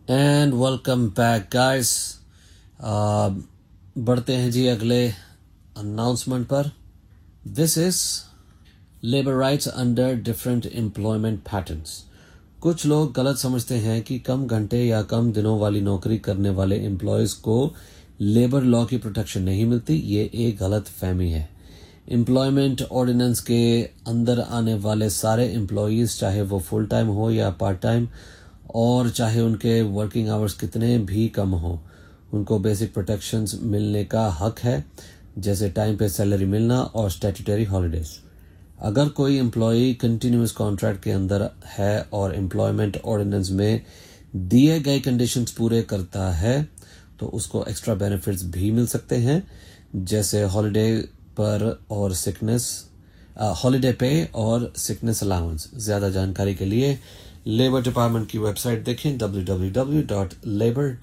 And welcome back guys. बढ़ते हैं जी अगले अनाउंसमेंट पर। This is labour rights under different employment patterns. कुछ लोग गलत समझते हैं कि कम घंटे या कम दिनों वाली नौकरी करने वाले एम्प्लॉयज को लेबर लॉ की प्रोटेक्शन नहीं मिलती। ये एक गलत फहमी है। एम्प्लॉयमेंट ऑर्डिनेंस के अंदर आने वाले सारे एम्प्लॉयज, चाहे वो फुल टाइम हो या पार्ट टाइम, और चाहे उनके वर्किंग आवर्स कितने भी कम हो, उनको बेसिक प्रोटेक्शंस मिलने का हक है, जैसे टाइम पे सैलरी मिलना और स्टैट्यूटरी हॉलीडेज। अगर कोई एम्प्लॉय कंटिन्यूस कॉन्ट्रैक्ट के अंदर है और एम्प्लॉयमेंट ऑर्डिनेंस में दिए गए कंडीशंस पूरे करता है तो उसको एक्स्ट्रा बेनिफिट्स भी मिल सकते हैं, जैसे हॉलीडे पर और सिकनेस हॉलीडे पे और सिकनेस अलाउंस। ज़्यादा जानकारी के लिए लेबर डिपार्टमेंट की वेबसाइट देखें www.labor